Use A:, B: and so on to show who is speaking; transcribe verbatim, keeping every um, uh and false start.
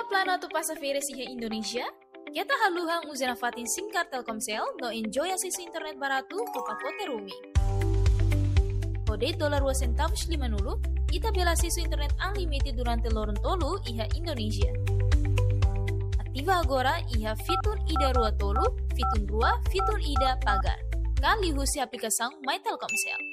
A: plano tu passageira iha Indonesia? Kita haluhang uzana fatin SIM card Telkomsel no enjoy akses internet barato ko pacote roaming. Kode dolar dua centavos lima nulu, ita bela akses internet unlimited durante lorong tolu iha Indonesia. Aktiva agora iha fitur ida rua tolu, fitur rua, fitur ida pagar. Kali husi aplikação My Telkomsel.